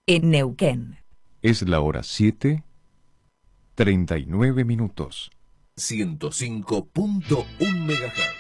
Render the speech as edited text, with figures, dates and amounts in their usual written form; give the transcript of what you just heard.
en Neuquén. Es la hora 7:39 minutos. 105.1 MHz.